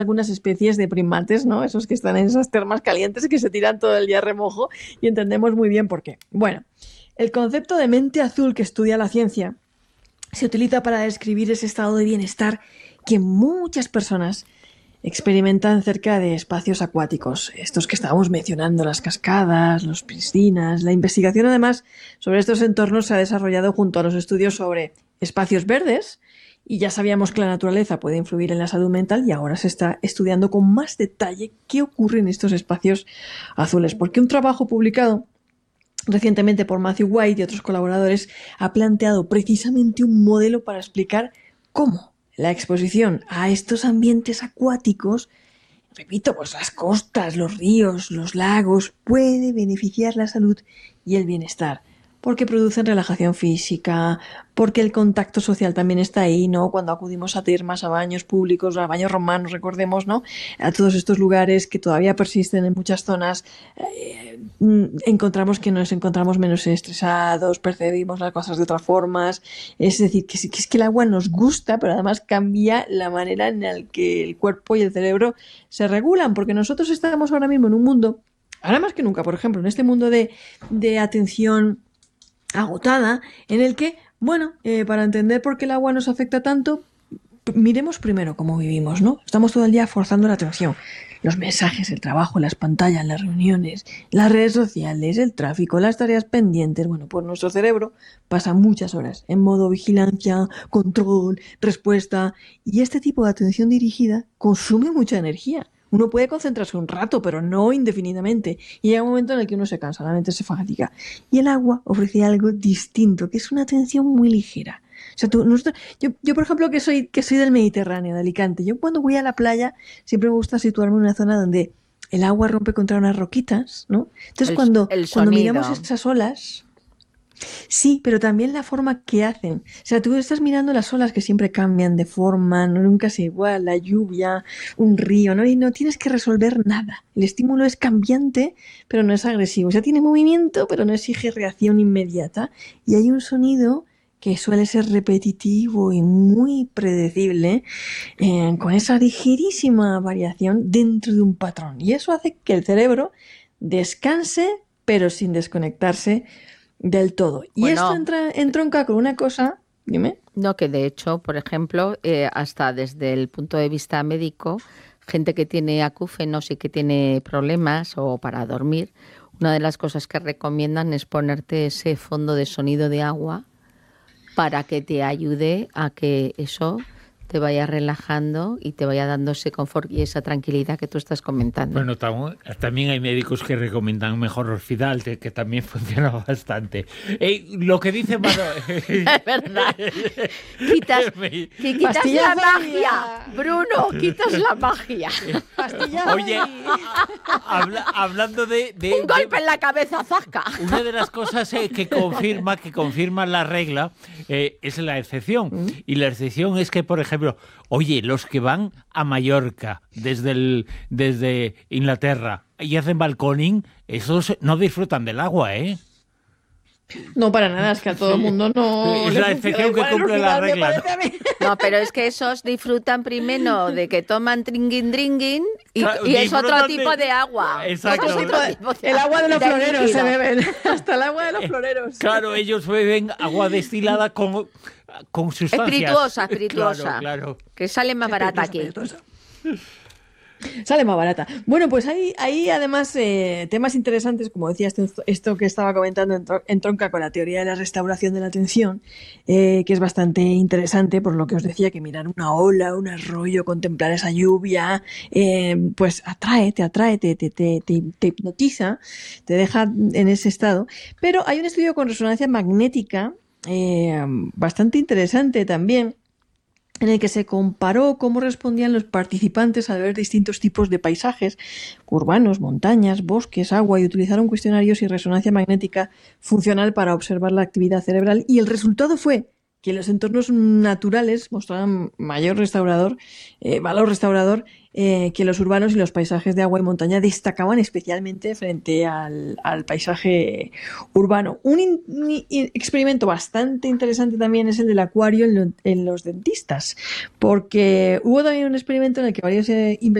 algunas especies de primates, ¿no? Esos que están en esas termas calientes y que se tiran todo el día a remojo, y entendemos muy bien por qué. Bueno, el concepto de mente azul que estudia la ciencia se utiliza para describir ese estado de bienestar que muchas personas experimentan cerca de espacios acuáticos, estos que estábamos mencionando, las cascadas, las piscinas. La investigación, además, sobre estos entornos se ha desarrollado junto a los estudios sobre espacios verdes, y ya sabíamos que la naturaleza puede influir en la salud mental, y ahora se está estudiando con más detalle qué ocurre en estos espacios azules, porque un trabajo publicado recientemente por Matthew White y otros colaboradores ha planteado precisamente un modelo para explicar cómo la exposición a estos ambientes acuáticos, repito, pues las costas, los ríos, los lagos, puede beneficiar la salud y el bienestar, porque producen relajación física, porque el contacto social también está ahí, ¿no? Cuando acudimos a termas, a baños públicos, a baños romanos, recordemos, ¿no? A todos estos lugares que todavía persisten en muchas zonas, encontramos que nos encontramos menos estresados, percibimos las cosas de otras formas. Es decir, que es que el agua nos gusta, pero además cambia la manera en la que el cuerpo y el cerebro se regulan, porque nosotros estamos ahora mismo en un mundo, ahora más que nunca, por ejemplo, en este mundo de atención agotada, en el que, bueno, para entender por qué el agua nos afecta tanto, miremos primero cómo vivimos, ¿no? Estamos todo el día forzando la atención. Los mensajes, el trabajo, las pantallas, las reuniones, las redes sociales, el tráfico, las tareas pendientes. Bueno, pues nuestro cerebro pasa muchas horas en modo vigilancia, control, respuesta, y este tipo de atención dirigida consume mucha energía. Uno puede concentrarse un rato, pero no indefinidamente. Y llega un momento en el que uno se cansa, la mente se fatiga. Y el agua ofrece algo distinto, que es una atención muy ligera. O sea, yo, por ejemplo, que soy del Mediterráneo, de Alicante, yo cuando voy a la playa siempre me gusta situarme en una zona donde el agua rompe contra unas roquitas, ¿no? Entonces, El cuando miramos sonido. esas olas, sí, pero también la forma que hacen. O sea, tú estás mirando las olas que siempre cambian de forma, no nunca es igual, la lluvia, un río, ¿no? Y no tienes que resolver nada. El estímulo es cambiante, pero no es agresivo. O sea, tiene movimiento, pero no exige reacción inmediata. Y hay un sonido que suele ser repetitivo y muy predecible, con esa ligerísima variación dentro de un patrón. Y eso hace que el cerebro descanse, pero sin desconectarse del todo. Y esto Bueno, entronca con una cosa, dime. no, que de hecho, por ejemplo, hasta desde el punto de vista médico, gente que tiene acúfenos y que tiene problemas o para dormir, una de las cosas que recomiendan es ponerte ese fondo de sonido de agua para que te ayude a que eso te vaya relajando y te vaya dando ese confort y esa tranquilidad que tú estás comentando. Bueno, también hay médicos que recomiendan mejor Orfidal, que también funciona bastante. Lo que dice Maro... Es verdad. Quitas la Pastilla magia, fría. Bruno, quitas la magia. Pastilla. Oye, hablando Un golpe en la cabeza, zasca. una de las cosas que confirma la regla es la excepción. Y la excepción es que, por ejemplo, oye, los que van a Mallorca desde Inglaterra y hacen balconing, esos no disfrutan del agua, ¿eh? No, para nada, es que a todo el mundo no Es le la funciona excepción que igual el cumple la Orfidal, me regla, ¿no? parece a mí. No, pero es que esos disfrutan primero de que toman drinking Claro, y es otro disfrutan tipo de agua. Exacto. Eso es otro tipo El agua de los floreros líquido. se beben. Hasta el agua de los floreros. Claro, ellos beben agua destilada con sustancias. Espirituosa. Claro. Que sale más barata aquí. Sale más barata. Bueno, pues hay además temas interesantes, como decía esto que estaba comentando, entronca con la teoría de la restauración de la atención, que es bastante interesante, por lo que os decía, que mirar una ola, un arroyo, contemplar esa lluvia, pues te atrae, te hipnotiza, te deja en ese estado. Pero hay un estudio con resonancia magnética bastante interesante también, en el que se comparó cómo respondían los participantes al ver distintos tipos de paisajes urbanos, montañas, bosques, agua, y utilizaron cuestionarios y resonancia magnética funcional para observar la actividad cerebral, y el resultado fue que los entornos naturales mostraban mayor valor restaurador, que los urbanos y los paisajes de agua y montaña destacaban especialmente frente al paisaje urbano. Un experimento bastante interesante también es el del acuario en los dentistas, porque hubo también un experimento en el que varios investigadores